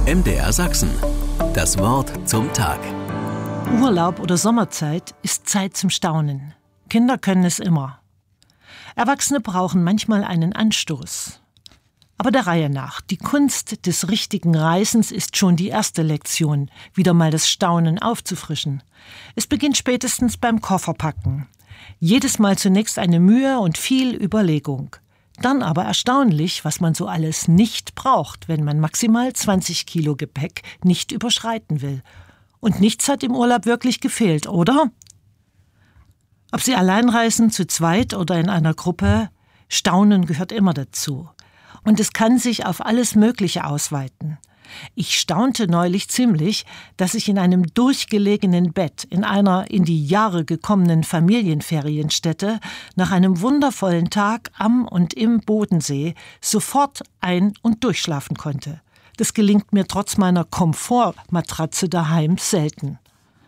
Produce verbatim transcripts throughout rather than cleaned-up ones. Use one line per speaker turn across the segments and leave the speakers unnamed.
M D R Sachsen. Das Wort zum Tag.
Urlaub oder Sommerzeit ist Zeit zum Staunen. Kinder können es immer. Erwachsene brauchen manchmal einen Anstoß. Aber der Reihe nach. Die Kunst des richtigen Reisens ist schon die erste Lektion, wieder mal das Staunen aufzufrischen. Es beginnt spätestens beim Kofferpacken. Jedes Mal zunächst eine Mühe und viel Überlegung. Dann aber erstaunlich, was man so alles nicht braucht, wenn man maximal zwanzig Kilo Gepäck nicht überschreiten will. Und nichts hat im Urlaub wirklich gefehlt, oder? Ob Sie allein reisen, zu zweit oder in einer Gruppe, Staunen gehört immer dazu. Und es kann sich auf alles Mögliche ausweiten. Ich staunte neulich ziemlich, dass ich in einem durchgelegenen Bett in einer in die Jahre gekommenen Familienferienstätte nach einem wundervollen Tag am und im Bodensee sofort ein- und durchschlafen konnte. Das gelingt mir trotz meiner Komfortmatratze daheim selten.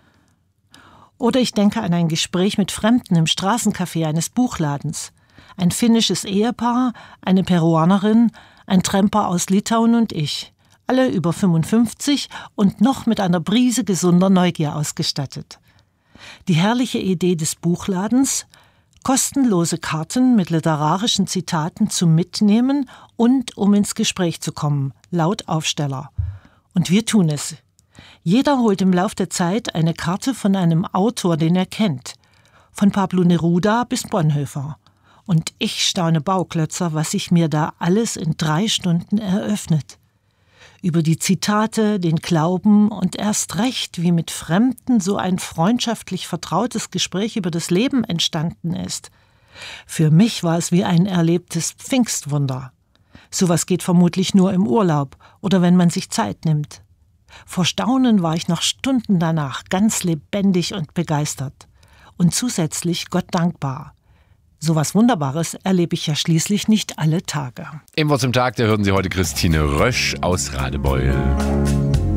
Oder ich denke an ein Gespräch mit Fremden im Straßencafé eines Buchladens. Ein finnisches Ehepaar, eine Peruanerin, ein Tramper aus Litauen und ich. Alle über fünfundfünfzig und noch mit einer Prise gesunder Neugier ausgestattet. Die herrliche Idee des Buchladens: kostenlose Karten mit literarischen Zitaten zum Mitnehmen und um ins Gespräch zu kommen, laut Aufsteller. Und wir tun es. Jeder holt im Lauf der Zeit eine Karte von einem Autor, den er kennt. Von Pablo Neruda bis Bonhoeffer. Und ich staune Bauklötzer, was sich mir da alles in drei Stunden eröffnet. Über die Zitate, den Glauben und erst recht, wie mit Fremden so ein freundschaftlich vertrautes Gespräch über das Leben entstanden ist. Für mich war es wie ein erlebtes Pfingstwunder. Sowas geht vermutlich nur im Urlaub oder wenn man sich Zeit nimmt. Vor Staunen war ich noch Stunden danach ganz lebendig und begeistert. Und zusätzlich Gott dankbar. Sowas Wunderbares erlebe ich ja schließlich nicht alle Tage.
Im Wort zum Tag, da hören Sie heute Christine Rösch aus Radebeul.